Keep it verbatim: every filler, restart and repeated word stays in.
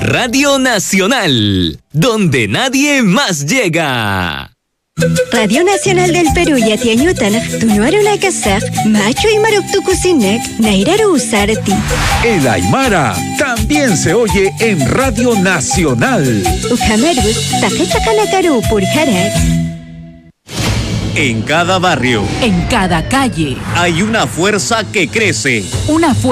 Radio Nacional, donde nadie más llega. Radio Nacional del Perú Yatianyutanaj, Tunuaru Nakasaj, Macho y Maruk Tukusinek, Nairaru Usarti. El Aymara también se oye en Radio Nacional. Ukamerus, Takechakanakaru Purjarak. En cada barrio, en cada calle, hay una fuerza que crece. Una fuerza